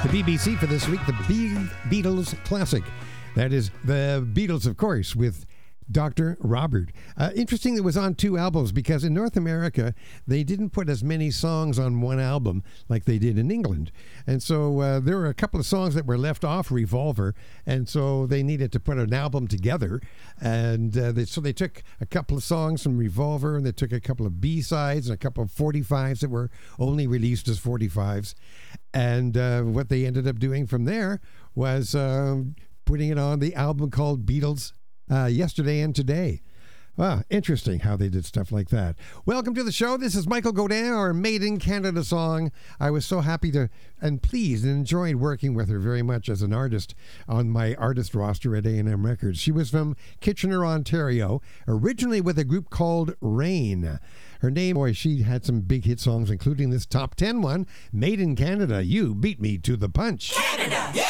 The BBC for this week, the Beatles Classic. That is the Beatles, of course, with Dr. Robert. Interesting, it was on 2 albums because in North America, they didn't put as many songs on one album like they did in England. And so there were a couple of songs that were left off Revolver, and so they needed to put an album together. And so they took a couple of songs from Revolver, and they took a couple of B-sides and a couple of 45s that were only released as 45s. And what they ended up doing from there was putting it on the album called Beatles Yesterday and Today. Wow, interesting how they did stuff like that. Welcome to the show. This is Michael Godin, our Made in Canada song. I was so happy to and pleased and enjoyed working with her very much as an artist on my artist roster at A&M Records. She was from Kitchener, Ontario, originally with a group called Rain. Her name, boy, she had some big hit songs, including this top 10 one, Made in Canada, You Beat Me to the Punch. Canada, yeah!